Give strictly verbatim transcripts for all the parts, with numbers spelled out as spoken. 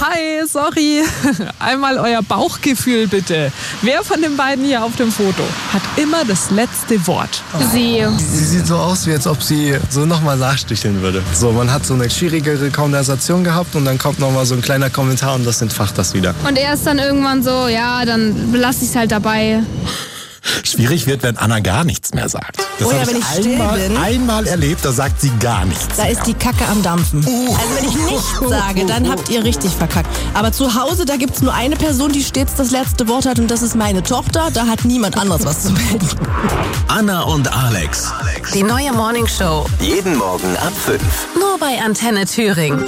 Hi, sorry. Einmal euer Bauchgefühl bitte. Wer von den beiden hier auf dem Foto hat immer das letzte Wort? Sie. Sie sieht so aus, wie als ob sie so nochmal nachsticheln würde. So, man hat so eine schwierigere Konversation gehabt und dann kommt nochmal so ein kleiner Kommentar und das entfacht das wieder. Und er ist dann irgendwann so, ja, dann lasse ich es halt dabei. Schwierig wird, wenn Anna gar nichts mehr sagt. Das oh ja, habe wenn ich, ich still einmal, bin. einmal erlebt, da sagt sie gar nichts Da mehr. ist die Kacke am Dampfen. Uh. Also wenn ich nichts sage, dann habt ihr richtig verkackt. Aber zu Hause, da gibt's nur eine Person, die stets das letzte Wort hat und das ist meine Tochter. Da hat niemand anderes was zu melden. Anna und Alex. Die neue Morning Show. Jeden Morgen ab fünf. Nur bei Antenne Thüringen.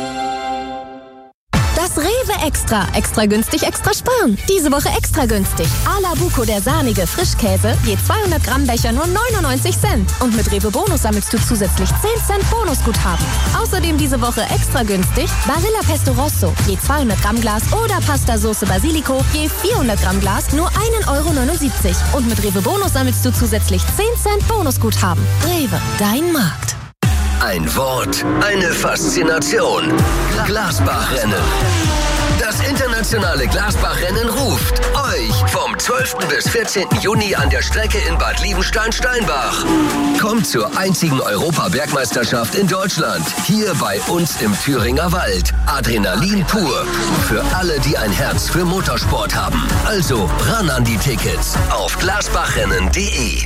Das Rewe Extra. Extra günstig, extra sparen. Diese Woche extra günstig. A-la Buco, der sahnige Frischkäse. Je zweihundert Gramm Becher nur neunundneunzig Cent. Und mit Rewe Bonus sammelst du zusätzlich zehn Cent Bonusguthaben. Außerdem diese Woche extra günstig Barilla Pesto Rosso. Je zweihundert Gramm Glas oder Pasta Soße Basilico. Je vierhundert Gramm Glas nur ein Euro neunundsiebzig. Und mit Rewe Bonus sammelst du zusätzlich zehn Cent Bonusguthaben. Rewe, dein Markt. Ein Wort, eine Faszination. Glasbachrennen. Das internationale Glasbachrennen ruft euch vom zwölften bis vierzehnten Juni an der Strecke in Bad Liebenstein-Steinbach. Kommt zur einzigen Europa-Bergmeisterschaft in Deutschland. Hier bei uns im Thüringer Wald. Adrenalin pur. Für alle, die ein Herz für Motorsport haben. Also ran an die Tickets auf glasbachrennen punkt de.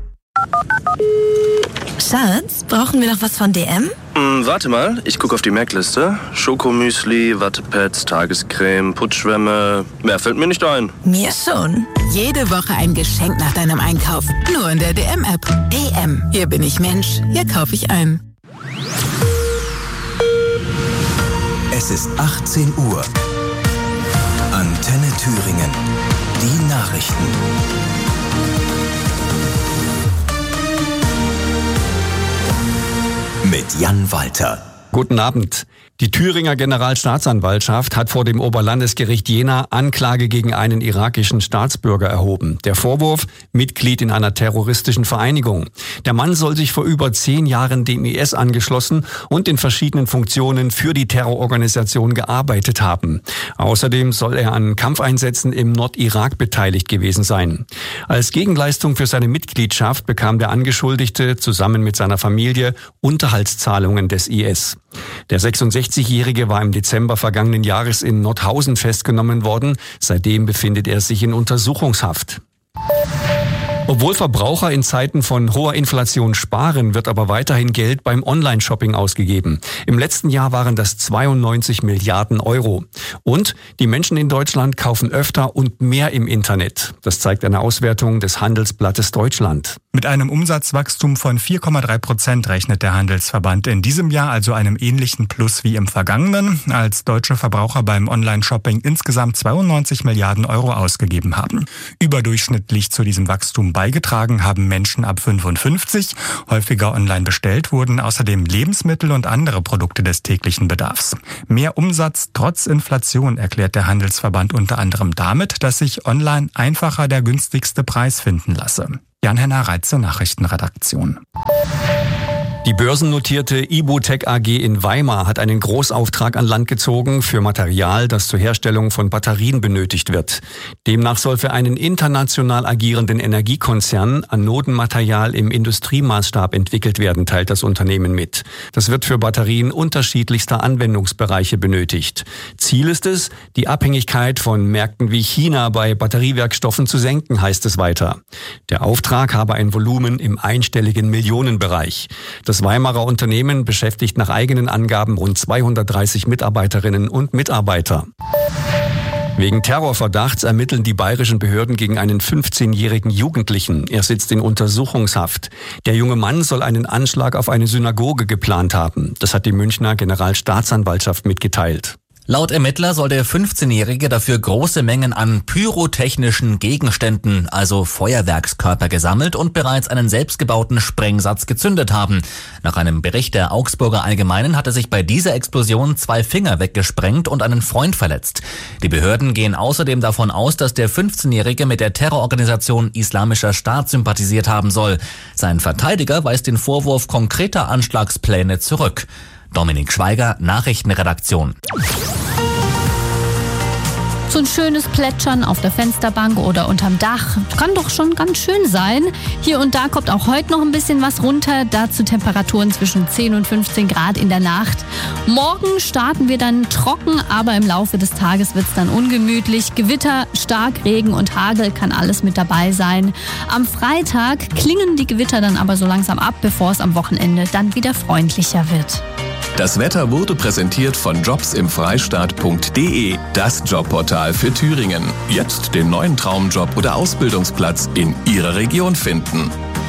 Schatz, brauchen wir noch was von D M? Hm, warte mal, ich gucke auf die Merkliste. Schokomüsli, Wattepads, Tagescreme, Putzschwämme. Mehr fällt mir nicht ein. Mir schon. Jede Woche ein Geschenk nach deinem Einkauf. Nur in der D M-App. D M. Hier bin ich Mensch. Hier kaufe ich ein. Es ist achtzehn Uhr. Antenne Thüringen. Die Nachrichten. Mit Jan Walter. Guten Abend. Die Thüringer Generalstaatsanwaltschaft hat vor dem Oberlandesgericht Jena Anklage gegen einen irakischen Staatsbürger erhoben. Der Vorwurf: Mitglied in einer terroristischen Vereinigung. Der Mann soll sich vor über zehn Jahren dem I S angeschlossen und in verschiedenen Funktionen für die Terrororganisation gearbeitet haben. Außerdem soll er an Kampfeinsätzen im Nordirak beteiligt gewesen sein. Als Gegenleistung für seine Mitgliedschaft bekam der Angeschuldigte zusammen mit seiner Familie Unterhaltszahlungen des I S. Der sechsundsechzigjährige war im Dezember vergangenen Jahres in Nordhausen festgenommen worden. Seitdem befindet er sich in Untersuchungshaft. Obwohl Verbraucher in Zeiten von hoher Inflation sparen, wird aber weiterhin Geld beim Online-Shopping ausgegeben. Im letzten Jahr waren das zweiundneunzig Milliarden Euro. Und die Menschen in Deutschland kaufen öfter und mehr im Internet. Das zeigt eine Auswertung des Handelsblattes Deutschland. Mit einem Umsatzwachstum von vier Komma drei Prozent rechnet der Handelsverband in diesem Jahr, also einem ähnlichen Plus wie im vergangenen, als deutsche Verbraucher beim Online-Shopping insgesamt zweiundneunzig Milliarden Euro ausgegeben haben. Überdurchschnittlich zu diesem Wachstum beigetragen haben Menschen ab fünfundfünfzig. Häufiger online bestellt wurden außerdem Lebensmittel und andere Produkte des täglichen Bedarfs. Mehr Umsatz trotz Inflation erklärt der Handelsverband unter anderem damit, dass sich online einfacher der günstigste Preis finden lasse. Jan-Henner Reitze, Nachrichtenredaktion. Die börsennotierte Ibutec A G in Weimar hat einen Großauftrag an Land gezogen für Material, das zur Herstellung von Batterien benötigt wird. Demnach soll für einen international agierenden Energiekonzern Anodenmaterial im Industriemaßstab entwickelt werden, teilt das Unternehmen mit. Das wird für Batterien unterschiedlichster Anwendungsbereiche benötigt. Ziel ist es, die Abhängigkeit von Märkten wie China bei Batteriewerkstoffen zu senken, heißt es weiter. Der Auftrag habe ein Volumen im einstelligen Millionenbereich. Das Weimarer Unternehmen beschäftigt nach eigenen Angaben rund zweihundertdreißig Mitarbeiterinnen und Mitarbeiter. Wegen Terrorverdachts ermitteln die bayerischen Behörden gegen einen fünfzehnjährigen Jugendlichen. Er sitzt in Untersuchungshaft. Der junge Mann soll einen Anschlag auf eine Synagoge geplant haben. Das hat die Münchner Generalstaatsanwaltschaft mitgeteilt. Laut Ermittler soll der fünfzehnjährige dafür große Mengen an pyrotechnischen Gegenständen, also Feuerwerkskörper, gesammelt und bereits einen selbstgebauten Sprengsatz gezündet haben. Nach einem Bericht der Augsburger Allgemeinen hatte sich bei dieser Explosion zwei Finger weggesprengt und einen Freund verletzt. Die Behörden gehen außerdem davon aus, dass der fünfzehnjährige mit der Terrororganisation Islamischer Staat sympathisiert haben soll. Sein Verteidiger weist den Vorwurf konkreter Anschlagspläne zurück. Dominik Schweiger, Nachrichtenredaktion. So ein schönes Plätschern auf der Fensterbank oder unterm Dach kann doch schon ganz schön sein. Hier und da kommt auch heute noch ein bisschen was runter. Dazu Temperaturen zwischen zehn und fünfzehn Grad in der Nacht. Morgen starten wir dann trocken, aber im Laufe des Tages wird es dann ungemütlich. Gewitter, Starkregen und Hagel kann alles mit dabei sein. Am Freitag klingen die Gewitter dann aber so langsam ab, bevor es am Wochenende dann wieder freundlicher wird. Das Wetter wurde präsentiert von jobs im freistaat punkt de, das Jobportal für Thüringen. Jetzt den neuen Traumjob oder Ausbildungsplatz in Ihrer Region finden.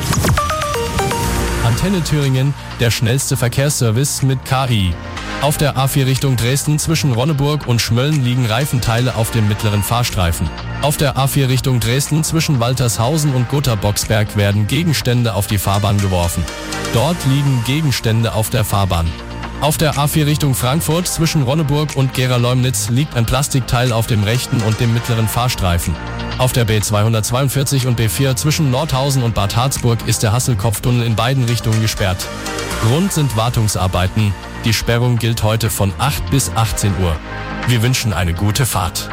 Antenne Thüringen, der schnellste Verkehrsservice mit K I. Auf der A vier Richtung Dresden zwischen Ronneburg und Schmölln liegen Reifenteile auf dem mittleren Fahrstreifen. Auf der A vier Richtung Dresden zwischen Waltershausen und Gotha-Boxberg werden Gegenstände auf die Fahrbahn geworfen. Dort liegen Gegenstände auf der Fahrbahn. Auf der A vier Richtung Frankfurt zwischen Ronneburg und Gera-Leumnitz liegt ein Plastikteil auf dem rechten und dem mittleren Fahrstreifen. Auf der B zweihundertzweiundvierzig und B vier zwischen Nordhausen und Bad Harzburg ist der Hasselkopftunnel in beiden Richtungen gesperrt. Grund sind Wartungsarbeiten. Die Sperrung gilt heute von acht bis achtzehn Uhr. Wir wünschen eine gute Fahrt.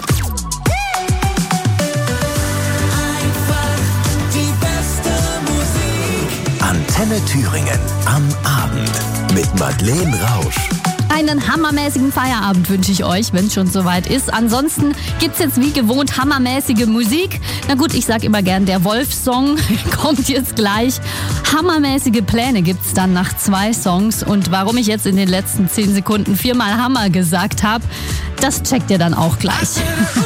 Antenne Thüringen am Abend mit Madeleine Rausch. Einen hammermäßigen Feierabend wünsche ich euch, wenn es schon soweit ist. Ansonsten gibt's jetzt wie gewohnt hammermäßige Musik. Na gut, ich sag immer gern, der Wolf-Song kommt jetzt gleich. Hammermäßige Pläne gibt's dann nach zwei Songs. Und warum ich jetzt in den letzten zehn Sekunden viermal Hammer gesagt habe, das checkt ihr dann auch gleich.